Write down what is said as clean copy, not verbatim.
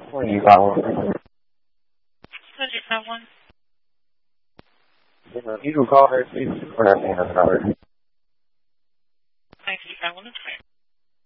What do you got one? What did you have one? You can call her, please. We're not saying nothing about her. I see, I want to try.